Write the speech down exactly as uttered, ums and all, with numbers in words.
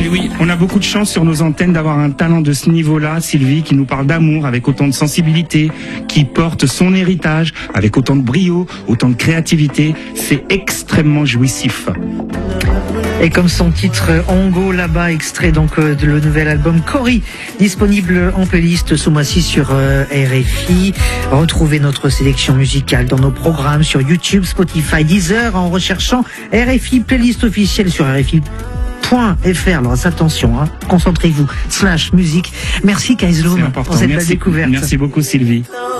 Et oui, on a beaucoup de chance sur nos antennes d'avoir un talent de ce niveau-là, Sylvie, qui nous parle d'amour avec autant de sensibilité, qui porte son héritage avec autant de brio, autant de créativité. C'est extrêmement jouissif. Et comme son titre Ongo là-bas, extrait donc de le nouvel album Cory, disponible en playlist ce mois-ci sur euh, R F I. Retrouvez notre sélection musicale dans nos programmes sur YouTube, Spotify, Deezer en recherchant R F I playlist officielle sur R F I point F R. Alors attention, hein, concentrez-vous. Slash musique. Merci Kaizlum pour cette belle découverte. Merci beaucoup Sylvie.